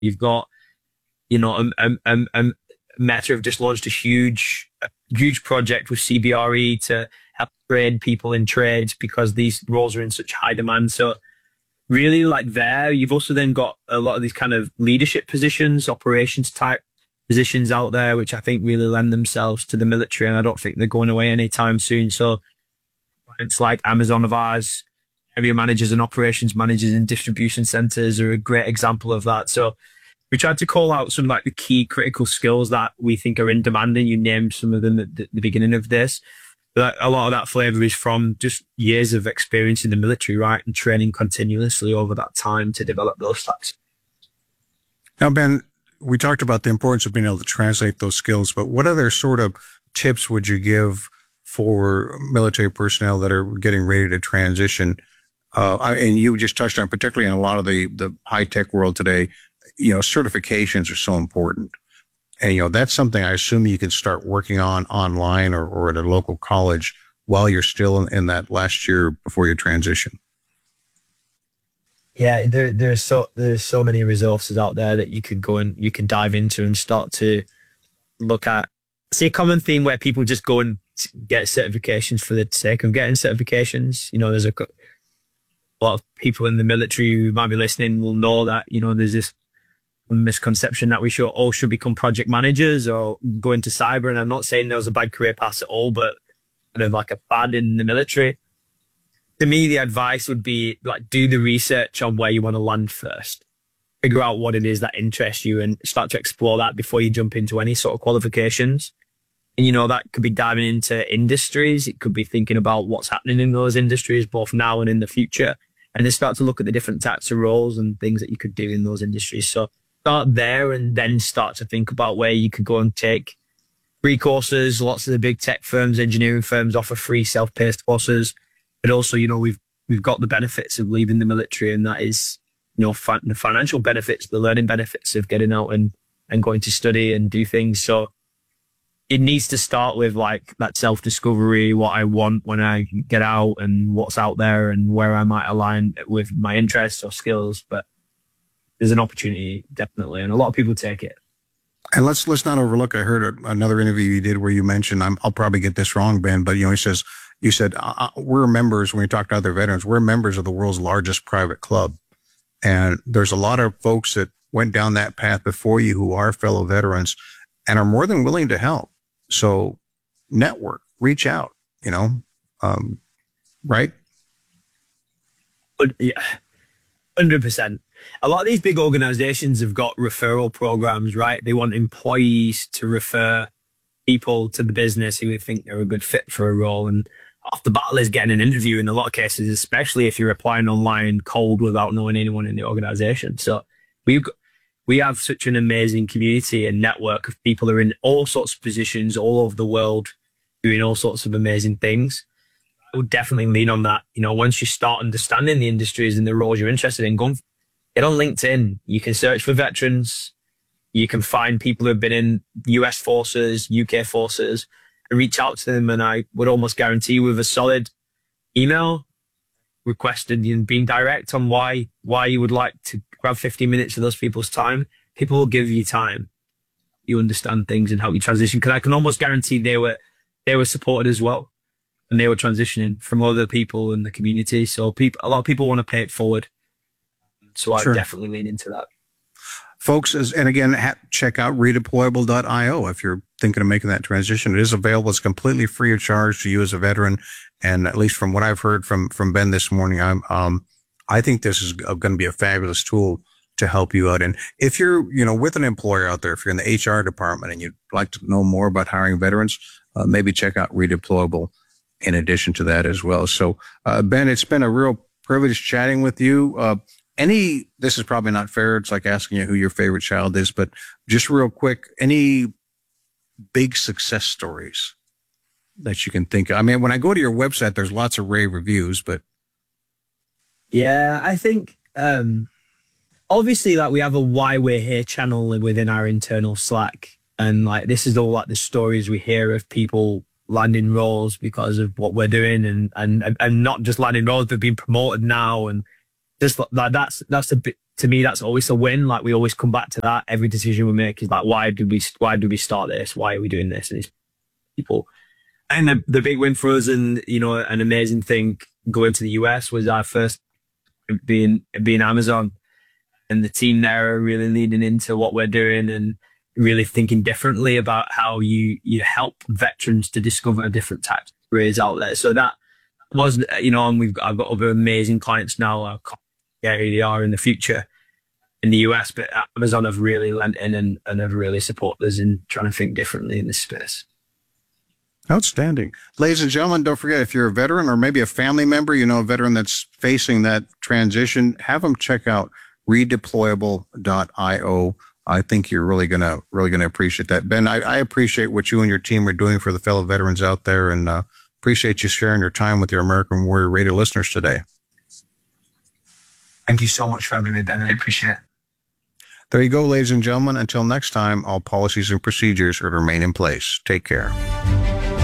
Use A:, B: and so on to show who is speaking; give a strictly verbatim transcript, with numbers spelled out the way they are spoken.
A: You've got, you know, um, um, um, um, Meta have just launched a huge, a huge project with C B R E to help train people in trades because these roles are in such high demand. So really like there, you've also then got a lot of these kind of leadership positions, operations type positions out there, which I think really lend themselves to the military. And I don't think they're going away anytime soon. So it's like Amazon of ours, area managers and operations managers in distribution centers are a great example of that. So we tried to call out some like the key critical skills that we think are in demand, and you named some of them at the, the beginning of this. But a lot of that flavor is from just years of experience in the military, right? And training continuously over that time to develop those types.
B: Now, Ben, we talked about the importance of being able to translate those skills, but what other sort of tips would you give for military personnel that are getting ready to transition? Uh, and you just touched on, particularly in a lot of the, the high tech world today, you know, certifications are so important. And, you know, that's something I assume you can start working on online or, or at a local college while you're still in, in that last year before you transition.
A: Yeah, there, there's so, there's so many resources out there that you could go and you can dive into and start to look at. See, a common theme where people just go and get certifications for the sake of getting certifications. You know, there's a, a lot of people in the military who might be listening will know that, you know, there's this misconception that we should all should become project managers or go into cyber. And I'm not saying there was a bad career path at all, but kind of like a fad in the military. To me, the advice would be like, do the research on where you want to land first. Figure out what it is that interests you and start to explore that before you jump into any sort of qualifications. And, you know, that could be diving into industries. It could be thinking about what's happening in those industries, both now and in the future. And then start to look at the different types of roles and things that you could do in those industries. So start there and then start to think about where you could go and take free courses. Lots of the big tech firms, engineering firms offer free self-paced courses. But also, you know, we've we've got the benefits of leaving the military, and that is, you know, fin- the financial benefits, the learning benefits of getting out and, and going to study and do things. So it needs to start with like that self-discovery, what I want when I get out and what's out there and where I might align with my interests or skills. But there's an opportunity, definitely, and a lot of people take it.
B: And let's let's not overlook. I heard a, another interview you did where you mentioned, I'm, I'll probably get this wrong, Ben, but you know, he says you said uh, we're members when we talk to other veterans. We're members of the world's largest private club, and there's a lot of folks that went down that path before you who are fellow veterans and are more than willing to help. So, network, reach out. You know, um, right?
A: But yeah, one hundred percent. A lot of these big organizations have got referral programs, right? They want employees to refer people to the business who they think they're a good fit for a role. And half the battle is getting an interview in a lot of cases, especially if you're applying online cold without knowing anyone in the organization. So we've got, we have such an amazing community and network of people who are in all sorts of positions all over the world doing all sorts of amazing things. I would definitely lean on that. You know, once you start understanding the industries and the roles you're interested in, go and get on LinkedIn. You can search for veterans. You can find people who have been in U S forces, U K forces, and reach out to them. And I would almost guarantee with a solid email requested and being direct on why, why you would like to grab fifteen minutes of those people's time, people will give you time. You understand things and help you transition. Because I can almost guarantee they were, they were supported as well. And they were transitioning from other people in the community. So people, a lot of people want to pay it forward. So I sure. definitely lean into that.
B: Folks, as, and again, ha- check out redeployable dot io if you're thinking of making that transition. It is available. It's completely free of charge to you as a veteran. And at least from what I've heard from, from Ben this morning, I'm, um, I think this is going to be a fabulous tool to help you out. And if you're, you know, with an employer out there, if you're in the H R department and you'd like to know more about hiring veterans, uh, maybe check out Redeployable in addition to that as well. So, uh, Ben, it's been a real privilege chatting with you. Uh, Any, this is probably not fair. It's like asking you who your favorite child is, but just real quick, any big success stories that you can think of? I mean, when I go to your website, there's lots of rave reviews, but.
A: Yeah, I think, um, obviously like we have a Why We're Here channel within our internal Slack. And like, this is all like the stories we hear of people landing roles because of what we're doing and, and, and not just landing roles, but being promoted now. And just like that's, that's a bit, to me, that's always a win. Like we always come back to that. Every decision we make is like, why did we, why did we start this? Why are we doing this? And it's people. And the, the big win for us, and, you know, an amazing thing going to the U S was our first being, being Amazon, and the team there are really leaning into what we're doing and really thinking differently about how you, you help veterans to discover different types of careers out there. So that was, you know, and we've got, I've got other amazing clients now. I can't get who they are in the future in the U S, but Amazon have really lent in and, and have really supported us in trying to think differently in this space.
B: Outstanding. Ladies and gentlemen, don't forget, if you're a veteran or maybe a family member, you know, a veteran that's facing that transition, have them check out redeployable dot io. I think you're really going to, really going to appreciate that. Ben, I, I appreciate what you and your team are doing for the fellow veterans out there, and uh, appreciate you sharing your time with your American Warrior Radio listeners today.
A: Thank you so much for having me, Ben. I appreciate it.
B: There you go, ladies and gentlemen. Until next time, all policies and procedures are to remain in place. Take care.